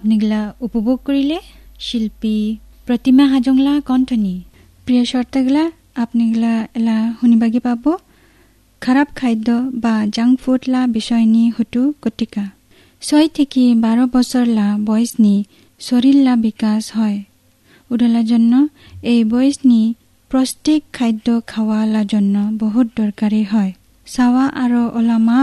আপনিগলা উপভোগ কৰিলে শিল্পী প্ৰতিমা হাজংলা কণ্ঠনি। প্ৰিয় শ্ৰোতাগলা আপনিগলা এলা শুনিবাগি পাব খাৰাপ খাদ্য বা জাংক ফুড লা বিষয়নি হতু কটিকা 6 থেকে 12 বছৰ লা বয়সনি শৰীৰ লা বিকাশ হয়। উদলা জন্য এই বয়সনি পুষ্টিক খাদ্য খাওয়া লা জন্য বহুত দৰকাৰী হয়। চাৱা আৰু ওলামা